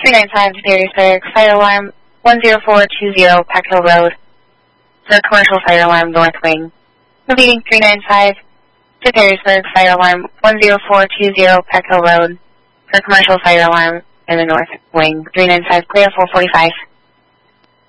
395 to Perrysburg, fire alarm 10420 Peck Hill Road, for commercial fire alarm north wing. Repeating 395 to Perrysburg, fire alarm 10420 Peck Hill Road, for commercial fire alarm in the north wing. 395 clear, 445.